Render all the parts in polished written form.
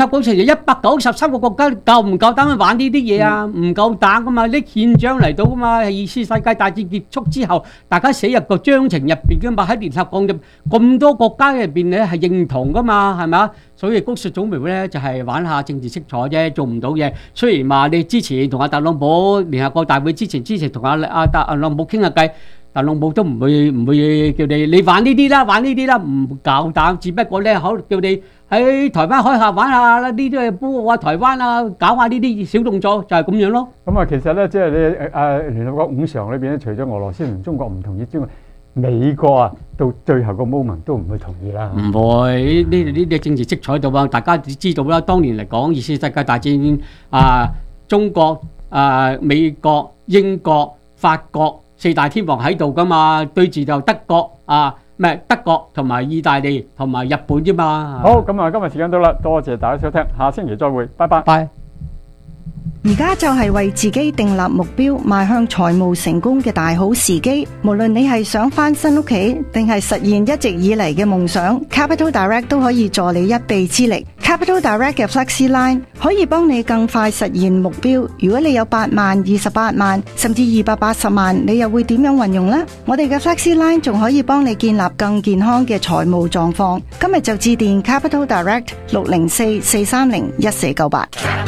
嗰時193個國家夠唔夠膽去玩呢啲嘢啊？唔夠膽噶嘛，啲憲章嚟到噶嘛，係二次世界大戰結束之後，大家寫入個章程入邊噶嘛，喺聯合國入咁多國家入邊咧係認同噶嘛，係咪啊？所以公説總會咧就係玩下政治色彩啫，做唔到嘢。雖然話你之前同阿特朗普聯合國大會之前同阿特朗普傾下偈。特朗普都唔會叫你玩呢啲啦，唔夠膽，只不過咧可能叫你喺台灣海峽玩下啦，呢啲係保護下台灣啊，搞下呢啲小動作就係咁樣咯。 咁啊，其實咧即係你聯合國5常裏邊咧，除咗俄羅斯同中國唔同意之外，美國啊到最後個 moment 都唔會同意啦。 唔會呢啲政治色彩度啊，大家知道啦。當年嚟講，二次世界大戰中國美國、英國、法國。4大天王喺度噶嘛，對住就德國德國同埋意大利同埋日本啫嘛。 好，咁啊，今日時間到啦，多謝大家收聽，下星期再會，拜拜。 拜。 而家就係為自己訂立目標，邁向財務成功嘅大好時機。無論你係想翻新屋企，定係實現一直以嚟嘅夢想， Capital Direct 都可以助你一臂之力。Capital Direct 嘅 Flexi Line 可以幫你更快實現目標。如果你有8萬、28萬，甚至280萬，你又會點樣運用呢？我哋嘅 Flexi Line 仲可以幫你建立更健康嘅財務狀況。今日就致電 Capital Direct 604-430-1498。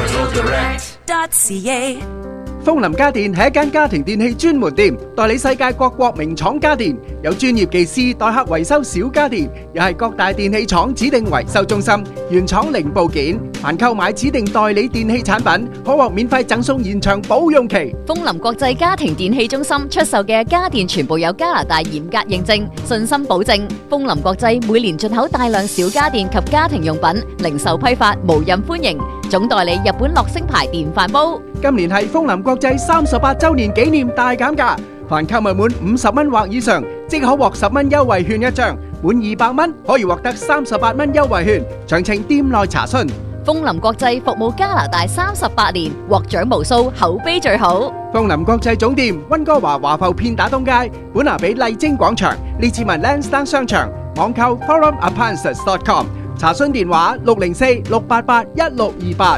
風林家電係一間家庭電器專門店，代理世界各國名廠家電，有專業技師代客維修小家電，又係各大電器廠指定維修中心，原廠零部件。凡購買指定代理電器產品，可獲免費贈送延長保用期。 風林國際家庭電器中心出售嘅家電全部有加拿大嚴格認證，信心保證。風林國際每年進口大量小家電及家庭用品，零售批發無任歡迎。總代理日本樂聲牌電飯煲。 今年係風林國際38周年紀念大減價，凡購物滿50蚊或以上，即可獲10蚊優惠券一張；滿200蚊可以獲得38蚊優惠券。詳情店內查詢。 風林國際服務加拿大38年，獲獎無數，口碑最好。 風林國際總店溫哥華華埠片打東街，本拿比麗晶廣場，列治文 Lansdowne 商場，網購 forumappliances.com， 查詢電話604-688-1628。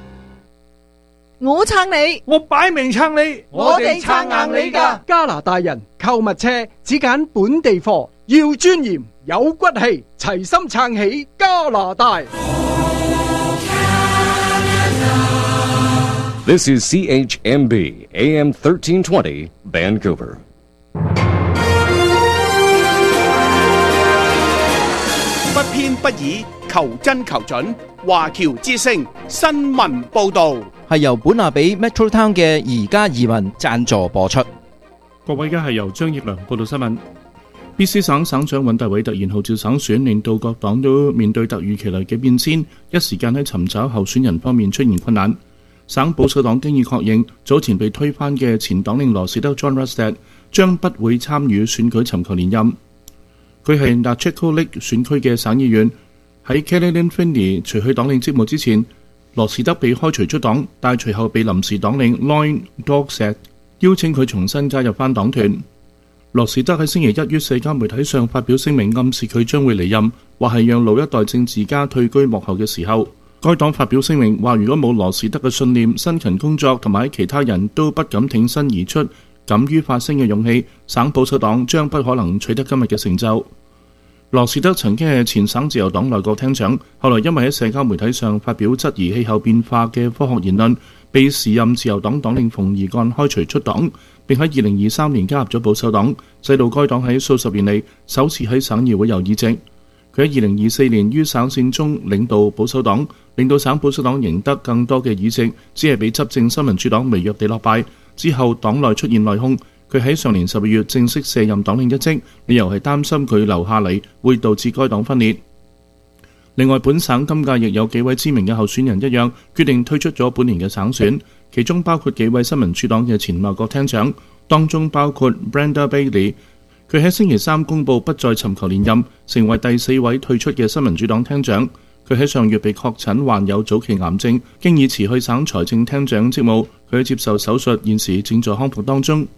我撐你， 我擺明撐你， 我哋撐硬你㗎。 加拿大人購物車只揀本地貨，要尊嚴有骨氣，齊心撐起加拿大。 This is CHMB AM 1320 Vancouver. 不偏不倚，求真求準。華僑之聲新聞報道係由本拿比 Metro Town 嘅宜家移民贊助播出。 各位，而家係由張益良報道新聞。BC 省省長尹大偉突然號召省選，令到各黨都面對突如其來嘅變遷，一時間喺尋找候選人方面出現困難。省保守黨經已確認，早前被推翻嘅前黨領羅士德 John Rustad 將不會參與選舉尋求連任。佢係 Nachiko Lake 選區嘅省議員。喺 Caroline Finney 除去黨領職務之前，羅士德被開除出黨，但隨後被臨時黨領 Lloyd Dogsett 邀請佢重新加入返黨團。羅士德喺星期一於社交媒體上發表聲明，暗示佢將會離任，或係讓老一代政治家退居幕後嘅時候。該黨發表聲明話，如果冇羅士德嘅信念、辛勤工作同埋喺其他人都不敢挺身而出、敢於發聲嘅勇氣，省保守黨將不可能取得今日嘅成就。羅士德曾經係前省自由黨內閣廳長，後來因為喺社交媒體上發表質疑氣候變化嘅科學言論，被時任自由黨黨領馮爾幹開除出黨，並喺2023年加入咗保守黨，使到該黨喺數十年嚟首次喺省議會有議席。佢喺2024年於省選中領導保守黨，令到省保守黨贏得更多嘅議席，只係比執政新民主黨微弱地落敗。之後黨內出現內訌。佢喺上年12月正式卸任黨領一職，理由係擔心佢留下嚟會導致該黨分裂。另外，本省今屆亦有幾位知名嘅候選人一樣，決定退出咗本年嘅省選，其中包括幾位新民主黨嘅前內閣廳長，當中包括 Brenda Bailey。佢喺星期三公佈不再尋求連任，成為第4位退出嘅新民主黨廳長。佢喺上月被確診患有早期癌症，經已辭去省財政廳長職務。佢接受手術，現時正在康復當中。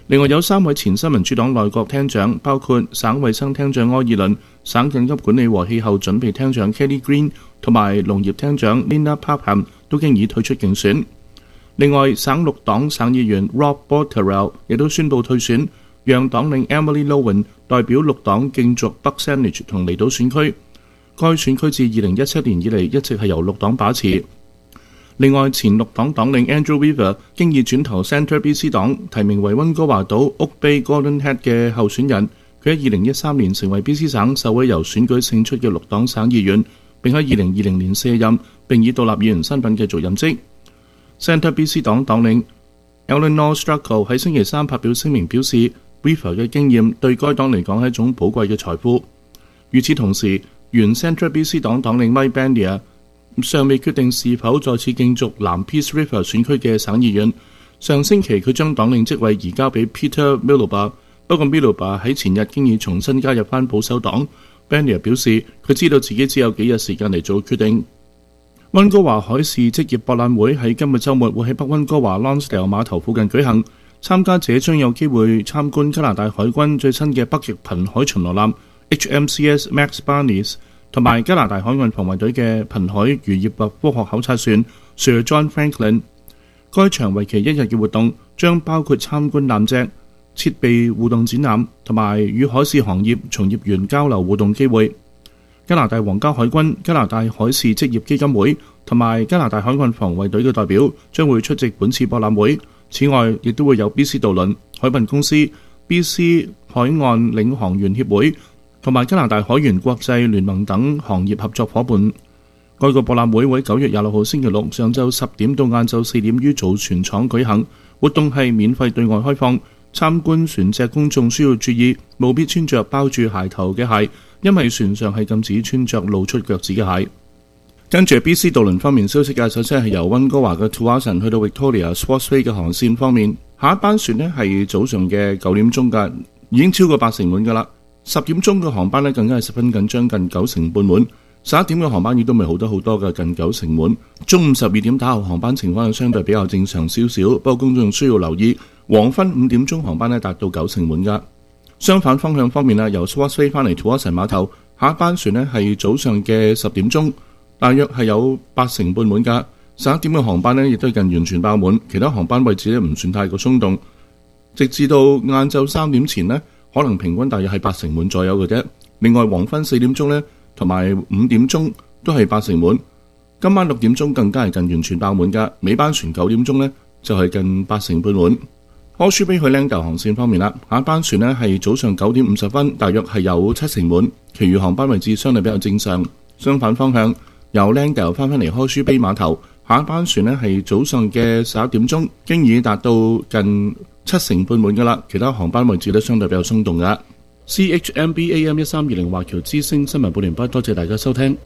另外有3位前新民主黨內閣廳長，包括省衛生廳長柯爾倫、省緊急管理和氣候準備廳長 Kelly Green 同埋農業廳長 Linda Popham 都經已退出競選。另外，省綠黨省議員 Rob Botterill 亦都宣布退選，讓黨領 Emily Lowen 代表綠黨競逐北 Sandwich 同離島選區。該選區自2017年以嚟一直係由綠黨把持。另外，前綠黨黨領 Andrew Weaver 經已轉投 Centre BC 黨，提名為溫哥華島 Oak Bay Golden Head 嘅候選人。佢喺2013年成為 BC 省首位由選舉勝出嘅綠黨省議員，並喺2020年卸任，並以獨立議員身份繼續任職。Centre BC 黨黨領 Eleanor Struggle 喺星期三發表聲明表示 ，Weaver 嘅經驗對該黨嚟講係一種寶貴嘅財富。與此同時，原 Centre BC 黨黨領 Mike Bandier尚未決定是否再次競逐南 Peace River 選區嘅省議員。上星期佢將黨領職位移交俾 Peter Miloba， 不過 Miloba 喺前日經已重新加入返保守黨。Bandier 表示佢知道自己只有幾日時間嚟做決定。溫哥華海事職業博覽會喺今日週末會喺北溫哥華 Lonsdale 碼頭附近舉行，參加者將有機會參觀加拿大海軍最新嘅北極瀕海巡邏艦 HMCS Max Barnes，同埋加拿大海岸防衛隊嘅瀕海漁業及科學考察船 Sir John Franklin。該場為期1日嘅活動將包括參觀艦隻、設備互動展覽同埋與海事行業從業員交流互動機會。加拿大皇家海軍、加拿大海事職業基金會同埋加拿大海岸防衛隊嘅代表將會出席本次博覽會。此外，亦都會有 BC 渡輪、海運公司、BC 海岸領航員協會同埋加拿大海員國際聯盟等行業合作伙伴。該個博覽會喺9月26號星期六上晝10點到晏晝4點於造船廠舉行，活動係免費對外開放。參觀船隻公眾需要注意，務必穿着包住鞋頭嘅鞋，因為船上係禁止穿着露出腳趾嘅鞋。跟住 BC 渡輪方面消息嘅，首先係由溫哥華嘅 Tsawwassen 去到 Victoria Sports Bay 嘅航線方面，下一班船呢係早上嘅9點鐘㗎，已經超過80%滿㗎啦。10點鐘嘅航班呢更加係十分緊張，近90%半滿。11點嘅航班亦都未好得好多嘅，近90%滿。中午12點打後航班情況相對比較正常少少，不過公眾需要留意，黃昏5點鐘航班呢達到90%滿㗎。相反方向方面啦，由 Sports Bay 翻嚟 Tsawwassen 碼頭，下一班船呢係早上嘅10點鐘，大約係有80%半滿㗎。11點嘅航班呢亦都近完全爆滿，其他航班位置呢唔算太過鬆動。直至到晏晝3點前呢，可能平均大約係80%滿左右嘅啫。另外黃昏4點鐘呢，同埋5點鐘都係80%滿。今晚6點鐘更加係近完全爆滿㗎。尾班船9點鐘呢就係近80%半滿。Horseshoe Bay 去 Langdale 航線方面啦，下一班船呢係早上9點50分，大約係有70%滿，其餘航班位置相對比較正常。相反方向，由 Langdale 翻嚟 Horseshoe Bay 碼頭，下一班船呢係早上嘅11點鐘，經已達到近70%半滿㗎啦，其他航班位置都相對比較鬆動㗎。CHMB AM 1320華僑之聲新聞報完畢，多謝大家收聽。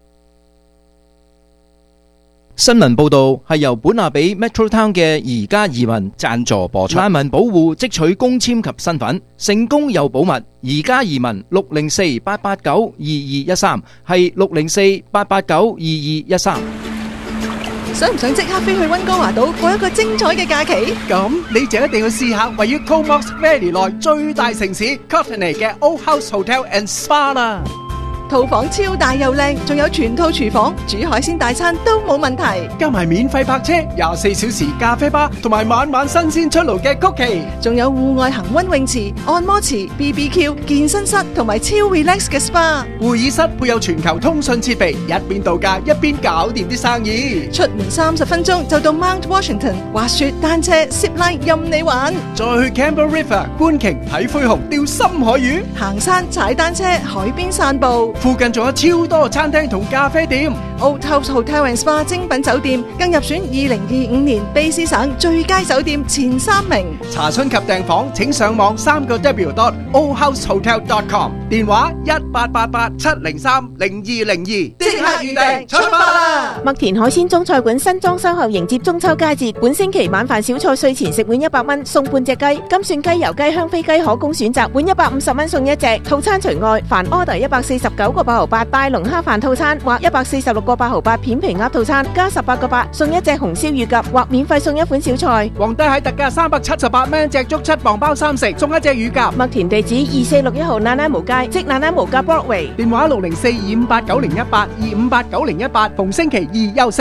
新聞報導係由本亞比 Metro Town 嘅宜家移民贊助播出。難民保護即取公簽及身份，成功又保密。宜家移民604-889-2213係604-889-2213。 想唔想即刻飛去溫哥華島過一個精彩嘅假期？ 咁你就一定要試下位於 Comox Valley 內最大城市 Courtenay 嘅 Old House Hotel and Spa 啦。 套房超大又靚，仲有全套廚房，煮海鮮大餐都冇問題。 加埋免費泊車、24小時咖啡吧，同埋晚晚新鮮出爐嘅曲奇， 仲有戶外恆溫泳池、按摩池、BBQ、健身室同埋超 relax 嘅 SPA。 會議室配有全球通訊設備，一邊度假一邊搞掂啲生意。 出門30分鐘就到 Mount Washington，滑雪、單車、zip line 任你玩。 再去 Campbell River 觀鯨、睇灰熊、釣深海魚， 行山、踩單車、海邊散步。 附近仲有超多餐廳同咖啡店。 Old House Hotel and Spa 精品酒店更入選2025年卑詩省最佳酒店前3名。 查詢及訂房請上網3w.oldhousehotel.com， 電話1888-703-0202，即刻預訂，出發啦！ 麥田海鮮中菜館新裝修後迎接中秋佳節，本星期晚飯小菜稅前食碗100蚊送半隻雞，金蒜雞、油雞、香飛雞可供選擇，碗150蚊送1隻，套餐除外，凡 order149 99個8毫8大龍蝦飯套餐，或146個8毫8片皮鴨套餐，加18個8送一隻紅燒乳鴿，或免費送一款小菜。 皇帝蟹特價378蚊一隻，足7磅包3食，送一隻乳鴿。 麥田地址2461號那拉無街，即那拉無街 Broadway。 電話604-258-9018，258-9018，逢星期二休息。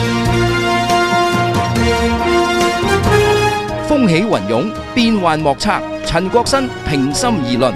風起雲湧，變幻莫測。陳國新平心而論。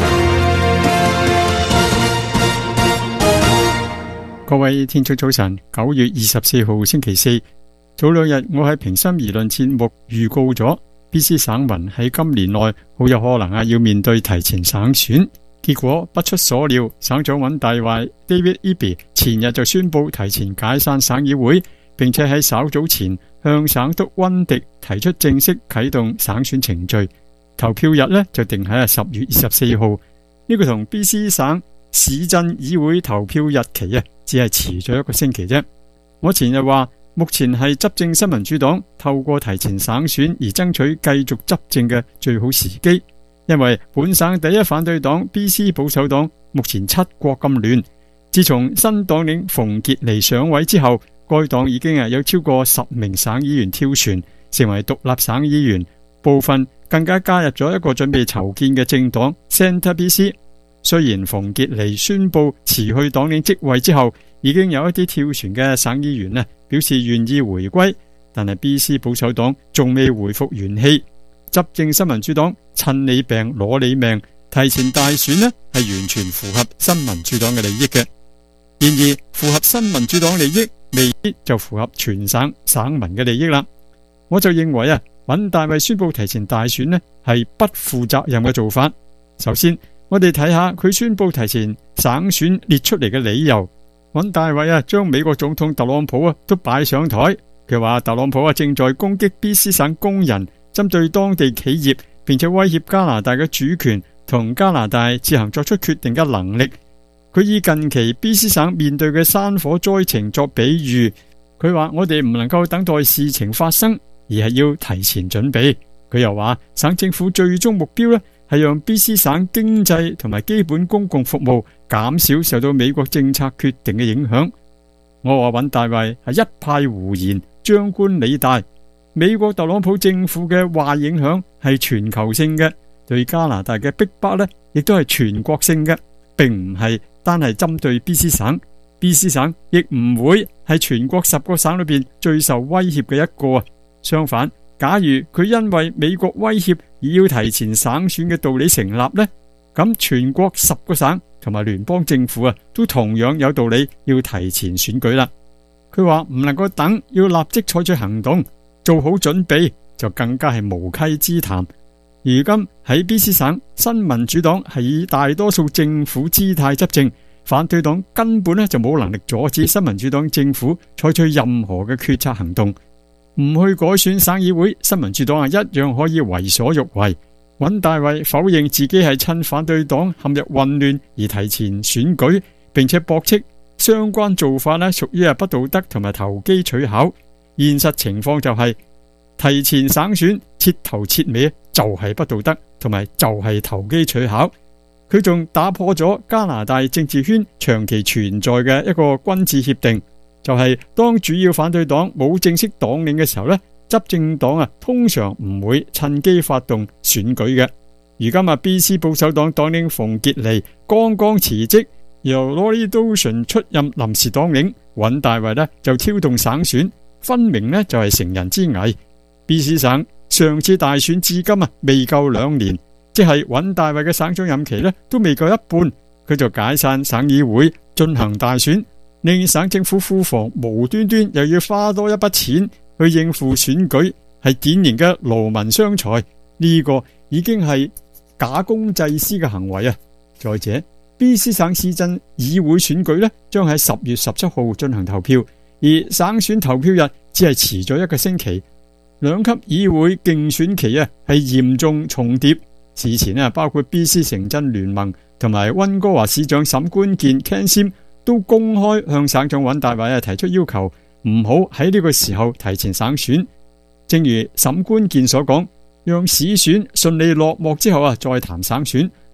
各位聽眾早晨，9月24號星期四，早兩日我喺平心而論節目預告咗 BC 省民喺今年內好有可能要面對提前省選，結果不出所料，省長尹大維 David Eby 前日就宣布提前解散省議會，並且喺稍早前向省督溫迪提出正式啟動省選程序，投票日呢就定喺10月24號，呢個同 BC 省市鎮議會投票日期只係遲咗1個星期啫。我前日話，目前係執政新民主黨透過提前省選而爭取繼續執政嘅最好時機，因為本省第一反對黨 BC 保守黨目前7國咁亂，自從新黨領馮傑尼上位之後，該黨已經有超過10名省議員跳船成為獨立省議員，部分更加加入咗一個準備籌建嘅政黨 Centre BC。雖然馮傑尼宣布辭去黨領職位之後，已經有一啲跳船嘅省議員表示願意回歸，但係 BC 保守黨仲未回復元氣。執政新民主黨趁你病攞你命，提前大選係完全符合新民主黨嘅利益嘅。然而符合新民主黨利益，未必就符合全省省民嘅利益啦。我就認為尹大維宣布提前大選係不負責任嘅做法。首先我哋睇下佢宣布提前省選列出嚟嘅理由。尹大維將美國總統特朗普都擺上台，佢話特朗普正在攻擊 BC 省工人，針對當地企業，並且威脅加拿大嘅主權同加拿大自行作出決定嘅能力。佢以近期 BC 省面對嘅山火災情作比喻，佢話我哋唔能夠等待事情發生，而係要提前準備。佢又話省政府最終目標係讓 BC 省經濟同埋基本公共服務減少受到美國政策決定嘅影響。我話尹大維係一派胡言，張冠李戴。美國特朗普政府嘅壞影響係全球性嘅，對加拿大嘅逼迫亦都係全國性嘅，並唔係單係針對 BC 省。BC 省亦唔會係全國10個省裏邊最受威脅嘅一個。相反，假如佢因為美國威脅而要提前省選嘅道理成立咁全國10個省同埋聯邦政府都同樣有道理要提前選舉啦。佢話唔能夠等，要立即採取行動，做好準備，就更加係無稽之談。如今喺 BC 省，新民主黨係以大多數政府姿態執政，反對黨根本就冇能力阻止新民主黨政府採取任何嘅決策行動。唔去改選省議會，新民主黨一樣可以為所欲為。尹大維否認自己係趁反對黨陷入混亂而提前選舉，並且駁斥相關做法屬於不道德同埋投機取巧。現實情況就係提前省選徹頭徹尾就係不道德，同埋就係投機取巧。佢仲打破咗加拿大政治圈長期存在嘅一個君子協定，就係當主要反對黨冇正式黨領嘅時候執政黨通常唔會趁機發動選舉嘅。如今BC 保守黨黨領馮傑尼剛剛辭職，由 Lori Dawson 出任臨時黨領，尹大維就挑動省選，分明就係乘人之危。BC 省上次大選至今未夠2年，即係尹大維嘅省長任期都未夠一半，佢就解散省議會進行大選，令省政府庫房無端端又要花多一筆錢去應付選舉，係典型嘅勞民傷財。呢個已經係假公濟私嘅行為。再者 BC 省市鎮議會選舉將喺10月17號進行投票，而省選投票日只係遲咗1個星期。兩級議會競選期係嚴重重疊。事前包括 BC 城鎮聯盟同埋溫哥華市長沈關健 Ken Sim 都公開向省長尹大維提出要求，唔好喺呢個時候提前省選。正如沈關健所講，讓市選順利落幕之後再談省選，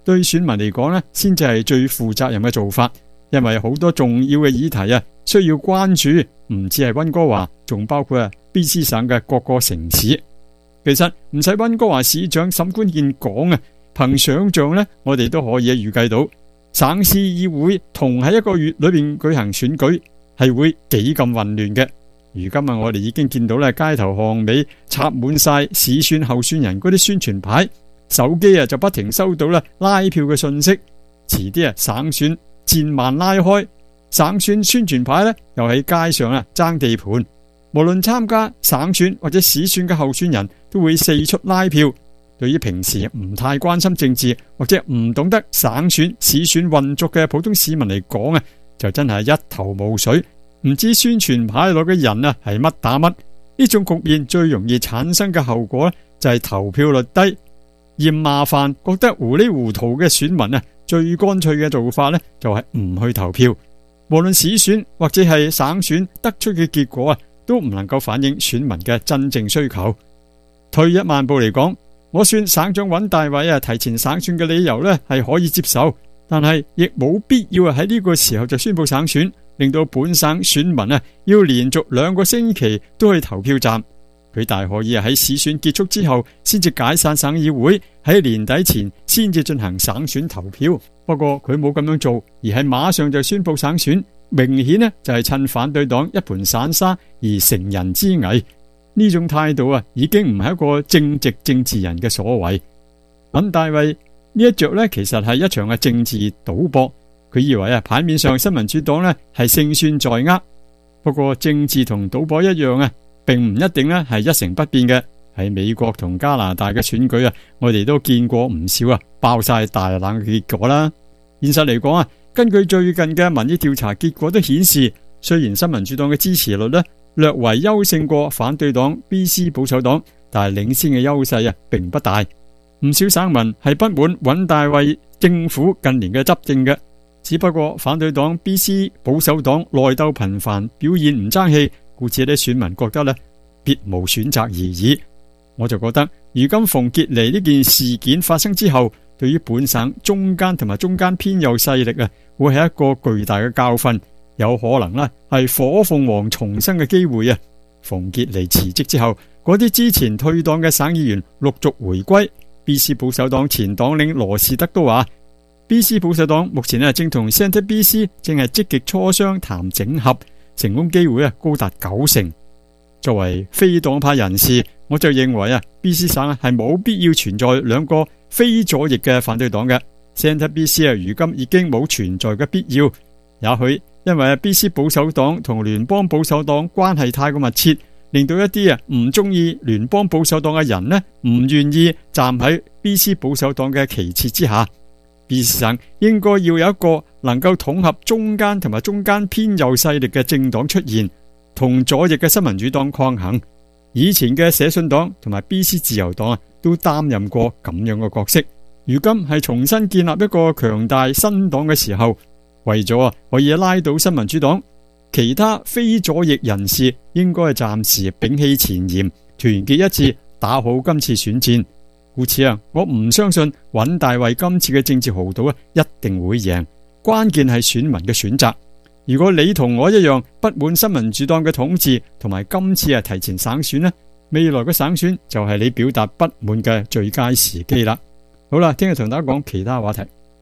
對選民嚟講呢，先至係最負責任嘅做法，因為好多重要嘅議題需要關注，唔止係溫哥華，仲包括BC 省嘅各個城市。其實唔使溫哥華市長沈關健講憑想象呢，我哋都可以預計到省市議會同喺一個月裏邊舉行選舉係會幾咁混亂嘅。如今我哋已經見到街頭巷尾插滿晒市選候選人嗰啲宣傳牌，手機就不停收到拉票嘅信息。遲啲省選戰幔拉開，省選宣傳牌又喺街上爭地盤。無論參加省選或者市選嘅候選人都會四出拉票。對於平時唔太關心政治或者唔懂得省選市選運作嘅普通市民嚟講就真係一頭霧水，唔知宣傳牌內嘅人係乜打乜。呢種局面最容易產生嘅後果就係投票率低。嫌麻煩覺得糊裡糊塗嘅選民最乾脆嘅做法就係唔去投票。無論市選或者係省選得出嘅結果都唔能夠反映選民嘅真正需求。退一萬步嚟講，我算省長尹大偉提前省選嘅理由係可以接受，但係亦冇必要喺呢個時候就宣布省選，令到本省選民要連續2個星期都去投票站。佢大可以喺市選結束之後先至解散省議會，喺年底前先至進行省選投票。不過佢冇咁樣做，而係馬上就宣布省選，明顯就係趁反對黨一盤散沙而乘人之危。呢種態度已經唔係一個正直政治人嘅所為。尹大偉呢一着其實係一場嘅政治賭博。佢以為牌面上新民主黨係勝算在握，不過政治同賭博一樣並唔一定係一成不變嘅。喺美國同加拿大嘅選舉我哋都見過唔少爆晒大冷嘅結果啦。現實嚟講根據最近嘅民意調查結果都顯示，雖然新民主黨嘅支持率略為優勝過反對黨 BC 保守黨，但係領先嘅優勢並不大。唔少省民係不滿尹大偉政府近年嘅執政嘅，只不過反對黨 BC 保守黨內鬥頻繁，表現唔爭氣，故此啲選民覺得別無選擇而已。我就覺得如今馮傑尼呢件事件發生之後，對於本省中間同埋中間偏右勢力會係一個巨大嘅教訓，有可能係火鳳凰重生嘅機會啊！馮傑尼辭職之後，嗰啲之前退黨嘅省議員陸續回歸。BC 保守黨前黨領羅士德都話 ，BC 保守黨目前正同 Centre BC 正係積極磋商談整合，成功機會高達90%。作為非黨派人士，我就認為BC 省係冇必要存在2個非左翼嘅反對黨嘅。Centre BC 如今已經冇存在嘅必要。也許因為BC 保守黨同聯邦保守黨關係太過密切，令到一啲唔中意聯邦保守黨嘅人唔願意站喺 BC 保守黨嘅旗幟之下。BC 省應該要有一個能夠統合中間同埋中間偏右勢力嘅政黨出現，同左翼嘅新民主黨抗衡。以前嘅社信黨同埋 BC 自由黨都擔任過咁樣嘅角色。如今係重新建立一個強大新黨嘅時候，為咗可以拉倒新民主黨，其他非左翼人士應該暫時摒棄前嫌，團結一致，打好今次選戰。故此我唔相信尹大偉今次嘅政治豪賭一定會贏，關鍵係選民嘅選擇。如果你同我一樣不滿新民主黨嘅統治，同埋今次提前省選，未來嘅省選就係你表達不滿嘅最佳時機啦。好啦，聽日同大家講其他話題。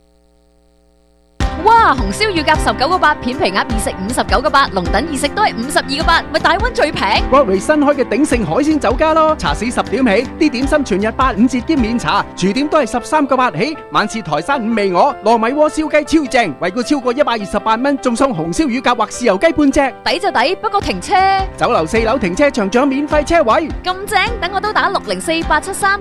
哇！紅燒乳鴿19個8，片皮鴨二食59個8，龍躉二食都係52個8，咪大溫最平。 Broadway 新開嘅鼎盛海鮮酒家咯，茶市10點起，啲點心全日85折兼免茶，廚點都係13個8起。晚市台山五味鵝、糯米鍋燒雞超正，惠顧超過128蚊，仲送紅燒乳鴿或豉油雞半隻。 抵就抵，不過停車。 酒樓4樓停車場仲有免費車位。 咁正，等我都打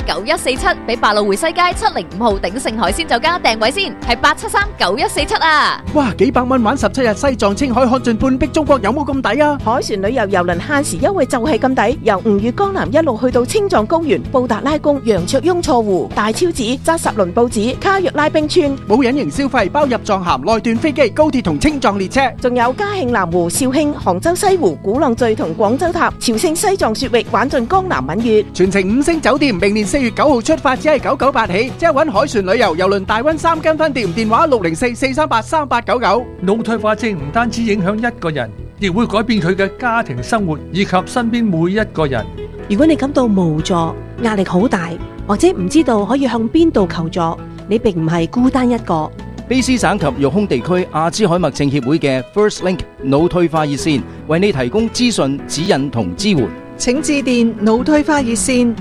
604-873-9147，俾百老匯西街705號鼎盛海鮮酒家訂位先，係873-9147啊！ 啦。 哇，幾百蚊玩17日西藏青海看盡半壁中國，有冇咁抵啊？ 海船旅遊郵輪限時優惠就係咁抵，由吳越江南一路去到青藏高原、布達拉宮、羊卓雍措湖、大昭寺、扎什倫布寺、卡約拉冰川， 冇隱形消費，包入藏函、內段飛機、高鐵同青藏列車， 仲有嘉慶南湖、肇慶、杭州西湖、鼓浪嶼同廣州塔、朝聖西藏雪域，玩盡江南閩粵， 全程5星酒店，明年4月9號出發，只係998起，即係揾海船旅遊郵輪大溫3間分店，電話604-438-3899。 腦退化症唔單止影響一個人，亦會改變佢嘅家庭生活以及身邊每一個人。 如果你感到無助、壓力好大，或者唔知道可以向邊度求助，你並唔係孤單一個。 卑詩省及育空地區阿茲海默症協會嘅 First Link 腦退化熱線為你提供資訊、指引同支援。 請致電腦退化熱線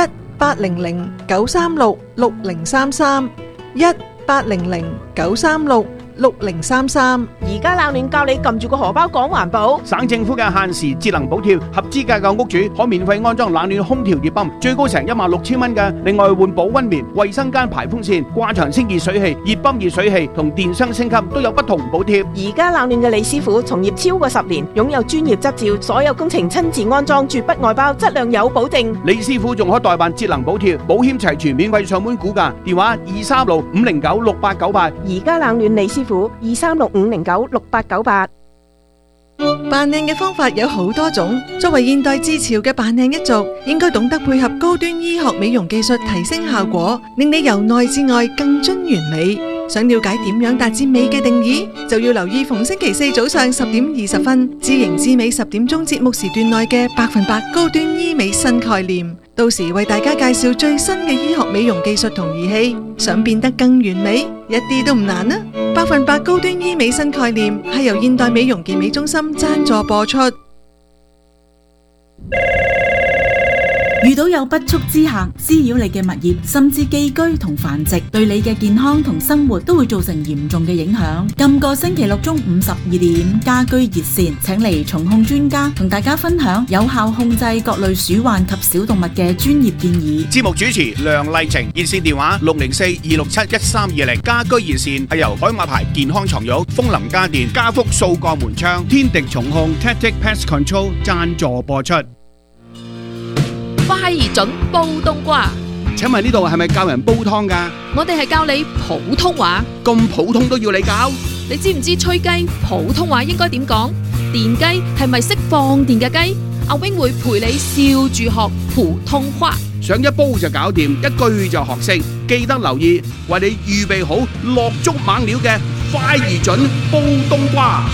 1800-936-6033 1800-936-6033。 而家冷暖教你撳住個荷包講環保。 省政府嘅限時節能補貼，合資格嘅屋主可免費安裝冷暖空調熱泵，最高成16,000蚊嘅。另外換保溫棉、衛生間排風扇、掛牆清熱水器、熱泵熱水器同電箱升級都有不同補貼。 而家冷暖嘅李師傅從業超過10年，擁有專業執照，所有工程親自安裝，絕不外包，質量有保證。 李師傅仲可代辦節能補貼，保險齊全，免費上門估價，電話236-509-6898。 而家冷暖李師傅236-509-6898。 扮靚嘅方法有好多種，作為現代自潮嘅扮靚一族，應該懂得配合高端醫學美容技術提升效果，令你由內至外更臻完美。想了解點樣達至美嘅定義，就要留意逢星期四早上10點20分，知型知美10點鐘節目時段內嘅100%高端醫美新概念。到時為大家介紹最新嘅醫學美容技術同儀器，想變得更完美，一啲都唔難啊！100%高端醫美新概念係由現代美容健美中心贊助播出。 遇到有不速之客滋擾你嘅物業，甚至寄居同繁殖，對你嘅健康同生活都會造成嚴重嘅影響。今個星期六中午12點，家居熱線請嚟蟲控專家同大家分享有效控制各類鼠患及小動物嘅專業建議。 節目主持梁麗晴，熱線電話604-267-1320。家居熱線係由海馬牌健康床褥、楓林家電、家福掃鋼門窗、天敵蟲控 Tactic Pest Control 贊助播出。 快而準煲冬瓜， 請問呢度係咪教人煲湯㗎？ 我哋係教你普通話， 咁普通都要你教？ 你知唔知吹雞普通話應該點講？電雞係咪識放電嘅雞？阿 wing 會陪你笑住學普通話， 想一煲就搞掂，一句就學識。記得留意，為你預備好落足猛料嘅快而準煲冬瓜。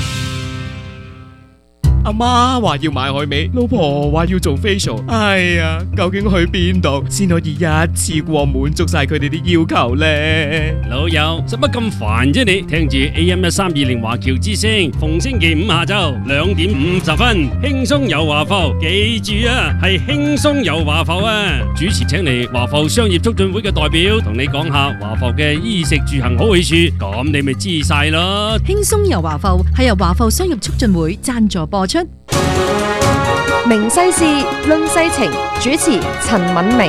阿媽話要買海味，老婆話要做 facial， 哎呀，究竟去邊度先可以一次過滿足晒佢哋啲要求呢？ 老友，使乜咁煩啫你？聽住 AM1320 華僑之聲，逢星期五下晝2點50分，輕鬆遊華埠，記住啊，係輕鬆遊華埠啊！主持請嚟華埠商業促進會嘅代表，同你講下華埠嘅衣食住行好去處，咁你咪知晒咯。 輕鬆遊華埠係由華埠商業促進會贊助播出。 明世事，論世情，主持陳敏明。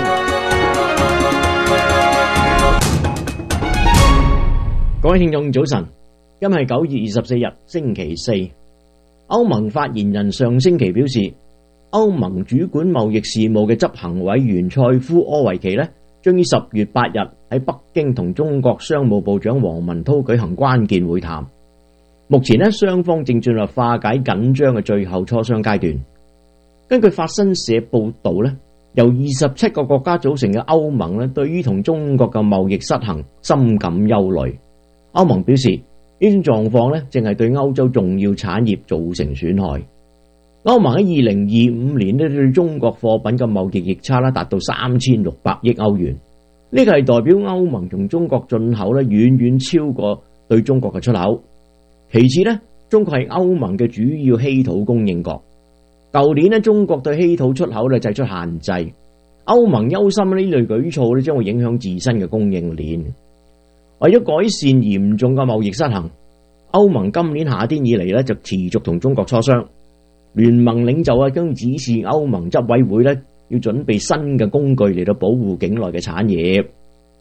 各位聽眾早晨，今日係9月24日星期四。歐盟發言人上星期表示，歐盟主管貿易事務嘅執行委員塞夫柯維奇將於10月8日喺北京同中國商務部長王文濤舉行關鍵會談。目前雙方正進入化解緊張嘅最後磋商階段。根據法新社報道由27個國家組成嘅歐盟對於同中國嘅貿易失衡深感憂慮。歐盟表示，呢種狀況正係對歐洲重要產業造成損害。歐盟喺2025年對中國貨品嘅貿易逆差達到3600億歐元，呢個係代表歐盟從中國進口遠遠超過對中國嘅出口。其次中國係歐盟嘅主要稀土供應國。舊年中國對稀土出口制出限制，歐盟憂心呢類舉措將會影響自身嘅供應鏈。為咗改善嚴重嘅貿易失衡，歐盟今年夏天以嚟就持續同中國磋商。聯盟領袖將指示歐盟執委會要準備新嘅工具嚟到保護境內嘅產業。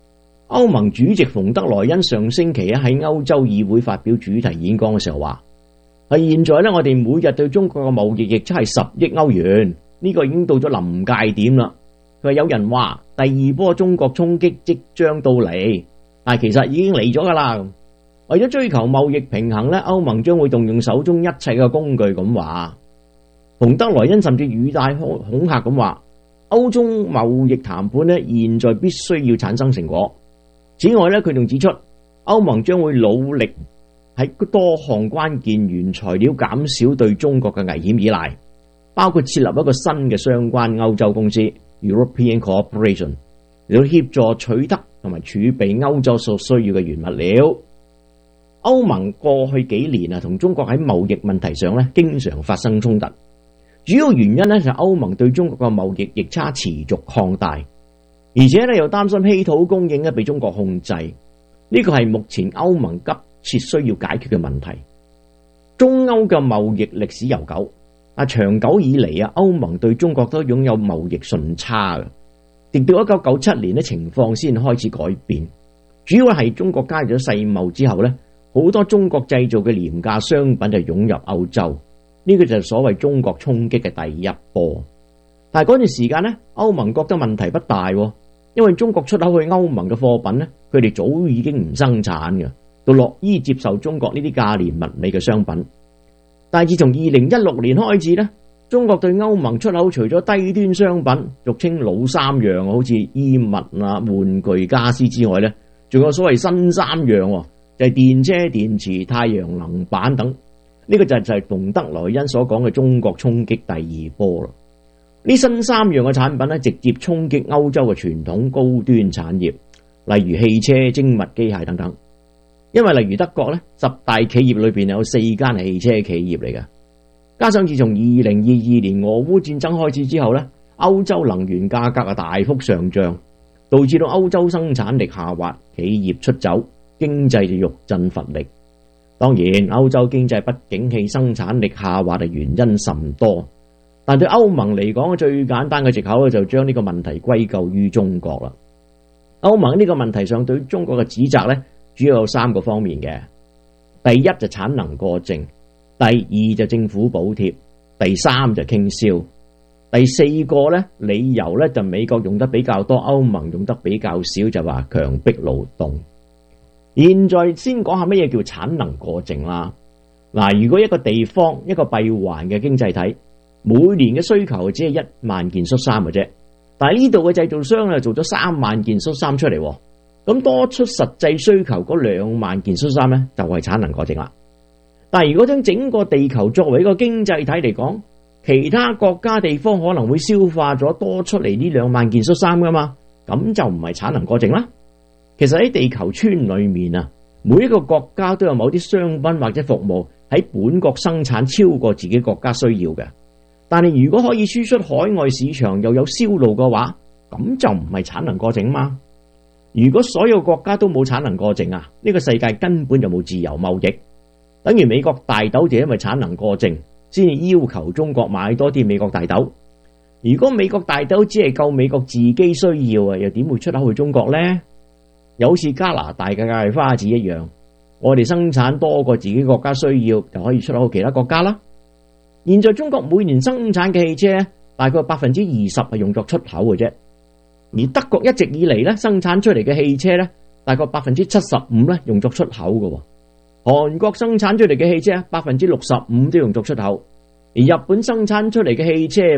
歐盟主席馮德萊恩上星期喺歐洲議會發表主題演講嘅時候話：係現在我哋每日對中國嘅貿易逆差係10億歐元，呢個已經到咗臨界點啦。佢話有人話第二波中國衝擊即將到嚟，但係其實已經嚟咗噶啦。為咗追求貿易平衡歐盟將會動用手中一切嘅工具咁話。馮德萊恩甚至語帶恐嚇咁話：歐中貿易談判現在必須要產生成果。此外佢仲指出，歐盟將會努力喺多項關鍵原材料減少對中國嘅危險依賴，包括設立一個新嘅相關歐洲公司 European Cooperation， 嚟到協助取得同埋儲備歐洲所需要嘅原物料。歐盟過去幾年同中國喺貿易問題上經常發生衝突，主要原因就係歐盟對中國嘅貿易逆差持續擴大，而且又擔心稀土供應被中國控制，呢個係目前歐盟急切需要解決嘅問題。中歐嘅貿易歷史悠久，長久以嚟歐盟對中國都擁有貿易順差嘅，直到1997年情況先開始改變，主要係中國加入咗世貿之後好多中國製造嘅廉價商品就湧入歐洲，呢個就係所謂中國衝擊嘅第一波。但係嗰段時間歐盟覺得問題不大，因為中國出口去歐盟嘅貨品佢哋早已經唔生產嘅，都樂意接受中國呢啲價廉物美嘅商品。但係自從2016年開始中國對歐盟出口除咗低端商品，俗稱老三樣，好似衣物玩具家私之外仲有所謂新三樣，就係電車、電池、太陽能板等。呢個就係馮德萊恩所講嘅中國衝擊第二波啦。呢新三樣嘅產品直接衝擊歐洲嘅傳統高端產業，例如汽車、精密機械等等。因為例如德國10大企業裏邊有4間係汽車企業嚟嘅，加上自從2022年俄烏戰爭開始之後歐洲能源價格大幅上漲，導致到歐洲生產力下滑，企業出走，經濟就欲振乏力。當然歐洲經濟不景氣，生產力下滑嘅原因甚多，但對歐盟嚟講最簡單嘅藉口就將呢個問題歸咎於中國啦。歐盟呢個問題上對中國嘅指責主要有3個方面嘅。第一就產能過剩，第二就政府補貼，第三就傾銷。第4個理由就美國用得比較多，歐盟用得比較少，就話強迫勞動。現在先講下乜嘢叫產能過剩啦。如果一個地方一個閉環嘅經濟體，每年嘅需求只係1萬件恤衫嘅啫，但係呢度嘅製造商做咗3萬件恤衫出嚟，咁多出實際需求嗰2萬件恤衫就係產能過剩啦。但係如果將整個地球作為一個經濟體嚟講，其他國家地方可能會消化咗多出嚟呢2萬件恤衫噶嘛，咁就唔係產能過剩啦。其實喺地球村裏面每一個國家都有某啲商品或者服務喺本國生產超過自己國家需要嘅，但係如果可以輸出海外市場又有銷路嘅話，咁就唔係產能過剩嘛。如果所有國家都冇產能過剩呢個世界根本就冇自由貿易。等於美國大豆就因為產能過剩先至要求中國買多啲美國大豆。如果美國大豆只係夠美國自己需要又點會出口去中國呢？有好似加拿大嘅芥花籽一樣，我哋生產多過自己國家需要，就可以出口去其他國家啦。現在中國每年生產嘅汽車大概20%係用作出口嘅啫，而德國一直以嚟生產出嚟嘅汽車大概75%用作出口嘅。韓國生產出嚟嘅汽車65%都用作出口，而日本生產出嚟嘅汽車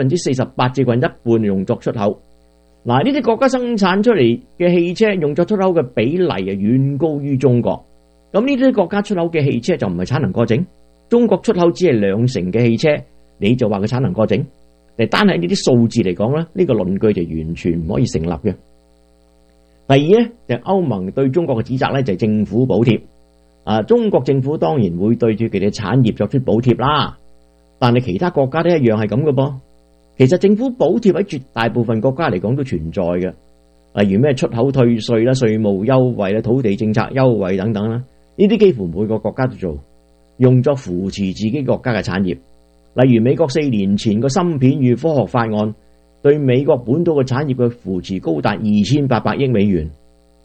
48%至近一半用作出口。呢啲國家生產出嚟嘅汽車用作出口嘅比例遠高於中國，咁呢啲國家出口嘅汽車就唔係產能過剩。中國出口只係2成嘅汽車，你就話佢產能過剩？單係呢啲數字嚟講呢個論據就完全唔可以成立嘅。第二就歐盟對中國嘅指責就係政府補貼。中國政府當然會對住佢哋產業作出補貼啦，但係其他國家都一樣係咁嘅噃。其實政府補貼喺絕大部分國家嚟講都存在嘅，例如咩出口退稅啦、稅務優惠啦、土地政策優惠等等啦，呢啲幾乎每個國家都做，用作扶持自己國家嘅產業。例如美國4年前個芯片與科學法案，對美國本土嘅產業嘅扶持高達2800億美元。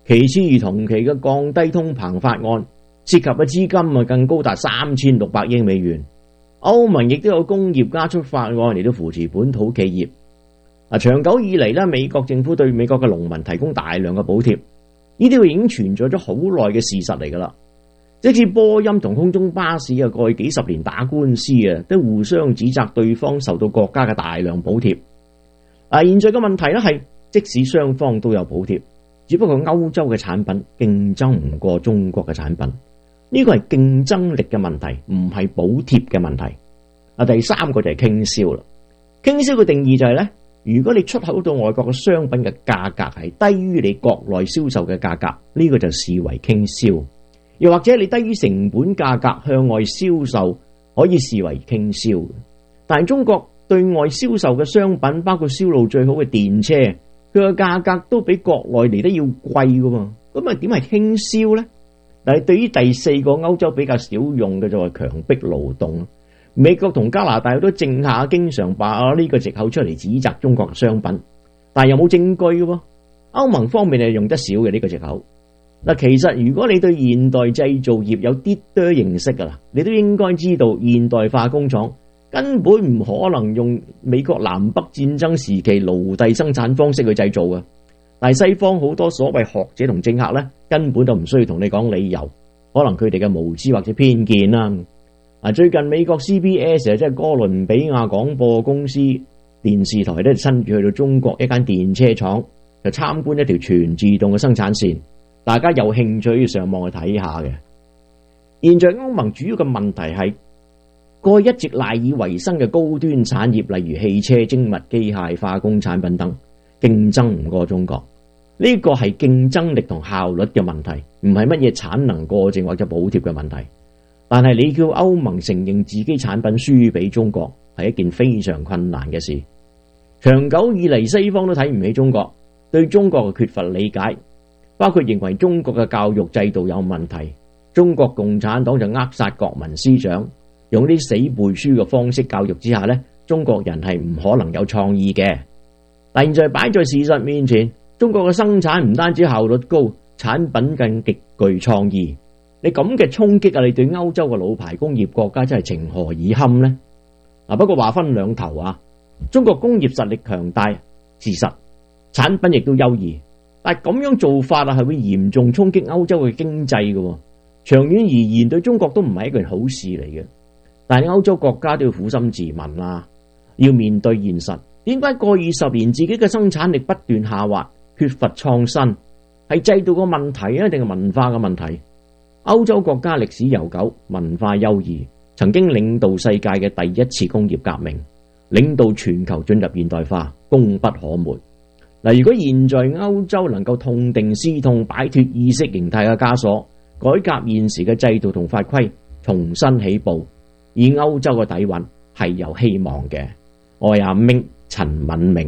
其次，而同期嘅降低通膨法案涉及嘅資金更高達3600億美元。歐盟亦都有工業加速法案嚟到扶持本土企業。長久以嚟咧，美國政府對美國嘅農民提供大量嘅補貼，呢啲已經存在咗好耐嘅事實嚟㗎啦。即使波音同空中巴士過去幾十年打官司都互相指責對方受到國家嘅大量補貼。現在嘅問題咧係，即使雙方都有補貼，只不過歐洲嘅產品競爭唔過中國嘅產品，呢個係競爭力嘅問題，唔係補貼嘅問題。第三個就係傾銷啦。傾銷嘅定義就係咧，如果你出口到外國嘅商品嘅價格係低於你國內銷售嘅價格，呢個就視為傾銷。又或者你低於成本價格向外銷售，可以視為傾銷。但係中國對外銷售嘅商品，包括銷路最好嘅電車，佢嘅價格都比國內嚟得要貴噶嘛，咁啊點係傾銷呢？但係對於第四個歐洲比較少用嘅就係強迫勞動。美國同加拿大好多政客經常把呢個藉口出嚟指責中國嘅商品，但係又冇證據嘅。歐盟方面係用得少嘅呢個藉口。其實如果你對現代製造業有啲多認識噶啦，你都應該知道現代化工廠根本唔可能用美國南北戰爭時期奴隸生產方式去製造嘅。但係西方好多所謂學者同政客呢，根本就唔需要同你講理由，可能佢哋嘅無知或者偏見啦。最近美國 CBS 即係哥倫比亞廣播公司電視台咧，親自去到中國一間電車廠，就參觀一條全自動嘅生產線。大家有興趣要上網去睇下嘅。現在歐盟主要嘅問題係過去一直賴以為生嘅高端產業，例如汽車、精密機械、化工產品等，競爭唔過中國。呢個係競爭力同效率嘅問題，唔係乜嘢產能過剩或者補貼嘅問題。但係你叫歐盟承認自己產品輸俾中國，係一件非常困難嘅事。長久以嚟，西方都睇唔起中國，對中國嘅缺乏理解，包括認為中國嘅教育制度有問題，中國共產黨就扼殺國民思想，用啲死背書嘅方式教育之下呢，中國人係唔可能有創意嘅。但現在擺在事實面前，中國嘅生產唔單止效率高，產品更極具創意。你咁嘅衝擊你對歐洲嘅老牌工業國家真係情何以堪呢？不過話分兩頭啊，中國工業實力強大，事實產品亦都優異，但係咁樣做法係會嚴重衝擊歐洲嘅經濟嘅，長遠而言對中國都唔係一件好事嚟嘅。但係歐洲國家都要苦心自問啦，要面對現實，點解過20年自己嘅生產力不斷下滑，缺乏創新，係制度嘅問題啊，定係文化嘅問題？歐洲國家歷史悠久，文化優異，曾經領導世界嘅第一次工業革命，領導全球進入現代化，功不可沒。如果現在歐洲能夠痛定思痛，擺脫意識形態嘅枷鎖，改革現時嘅制度同法規，重新起步，以歐洲嘅底蘊係有希望嘅。我係阿明陳敏明。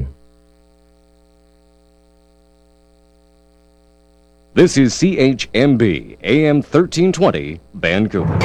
This is CHMB AM 1320 Vancouver.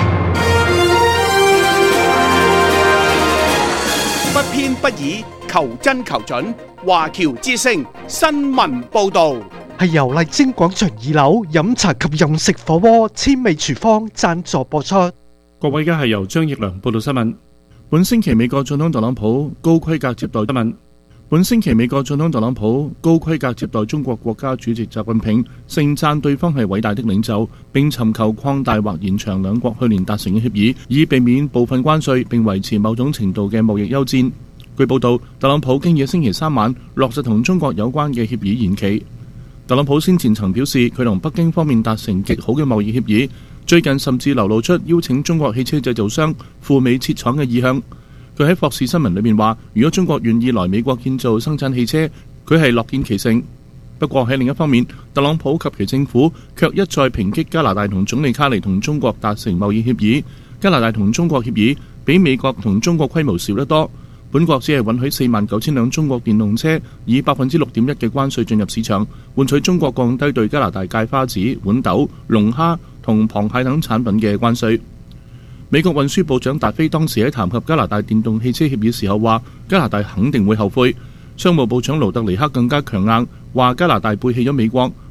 不偏不倚，求真求準。華僑之聲新聞報導， 係由麗晶廣場2樓飲茶及飲食火鍋千味廚房贊助播出。 各位，而家係由張奕良報道新聞。本星期美國總統特朗普高規格接待新聞。本星期美國總統特朗普高規格接待中國國家主席習近平，盛讚對方係偉大的領袖，並尋求擴大或延長兩國去年達成嘅協議，以避免部分關稅並維持某種程度嘅貿易優戰。據報道，特朗普經已星期3晚落實同中國有關嘅協議延期。特朗普先前曾表示，佢同北京方面達成極好嘅貿易協議，最近甚至流露出邀請中國汽車製造商赴美設廠嘅意向。佢喺霍士新聞裏面話，如果中國願意來美國建造生產汽車，佢係樂見其成。不過喺另一方面，特朗普及其政府卻一再抨擊加拿大同總理卡尼同中國達成貿易協議。加拿大同中國協議比美國同中國規模少得多，本國只係允許49,000輛中國電動車以 6.1% 嘅關稅進入市場，換取中國降低對加拿大芥花籽、豌豆、龍蝦同螃蟹等產品嘅關稅。美國運輸部長達菲當時喺談及加拿大電動汽車協議時候話，加拿大肯定會後悔。商務部長盧特尼克更加強硬，話加拿大背棄咗美國，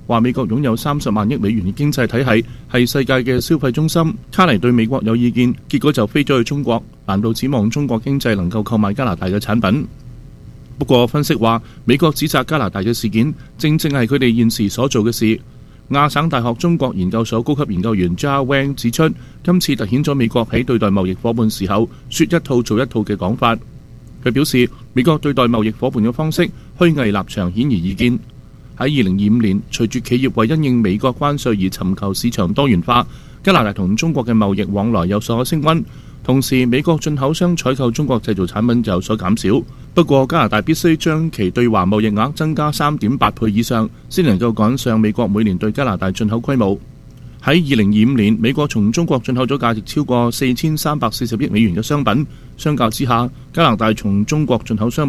話美國擁有30萬億美元嘅經濟體系，係世界嘅消費中心。卡尼對美國有意見，結果就飛咗去中國，難道指望中國經濟能夠購買加拿大嘅產品？不過分析話，美國指責加拿大嘅事件，正正係佢哋現時所做嘅事。亞省大學中國研究所高級研究員 Jia Wang 指出，今次突顯咗美國喺對待貿易夥伴時候說一套做一套嘅講法。佢表示，美國對待貿易夥伴嘅方式虛偽立場顯而易見。喺2025年，隨住企業為因應美國關稅而尋求市場多元化，加拿大同中國嘅貿易往來有所升溫，同時美國進口商採購中國製造產品就有所減少。不過加拿大必須將其對華貿易額增加3.8倍以上，先能夠趕上美國每年對加拿大進口規模。喺2025年，美國從中國進口咗價值超過4340億美元嘅商品，相較之下，加拿大從中國進口商品